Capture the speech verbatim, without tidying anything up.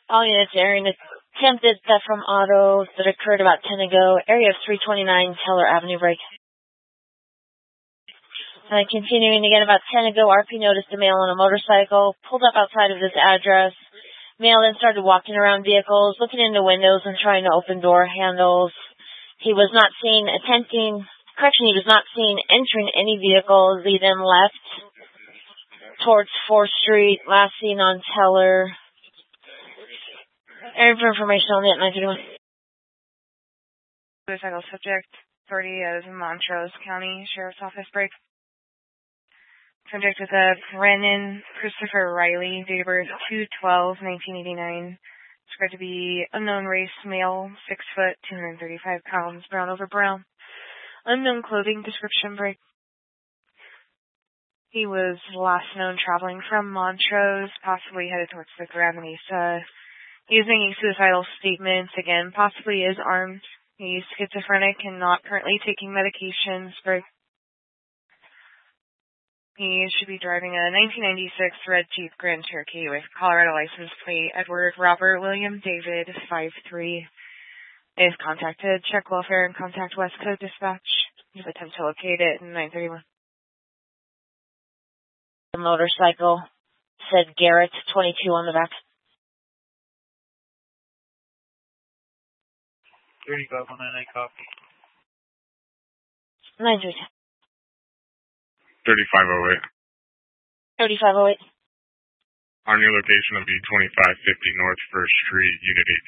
All units airing attempted theft from auto that occurred about ten ago. Area of three twenty-nine Teller Avenue break. Uh, continuing again about ten ago, R P noticed a male on a motorcycle, pulled up outside of this address. Male then started walking around vehicles, looking into windows and trying to open door handles. He was not seen attempting, correction, he was not seen entering any vehicles. He then left towards fourth Street, last seen on Teller. Area for information on the nine thirty-one. Suicidal subject, authority as Montrose County Sheriff's Office break. Subject with a Brennan Christopher Riley, date of birth two twelve nineteen eighty-nine. Described to be unknown race, male, six foot, two hundred thirty-five pounds, brown over brown. Unknown clothing description break. He was last known traveling from Montrose, possibly headed towards the Grand Mesa. He is making suicidal statements, again, possibly is armed. He's schizophrenic and not currently taking medications. Break. He should be driving a nineteen ninety-six red Jeep Grand Cherokee with Colorado license plate Edward Robert William David five three. If contacted, check welfare and contact West Coast Dispatch. If attempt to locate it in nine thirty-one. The motorcycle said Garrett twenty-two on the back. thirty-five oh nine, I copy. nine three two. thirty-five oh eight. thirty-five oh eight. On your location will be twenty-five fifty North First Street, Unit eight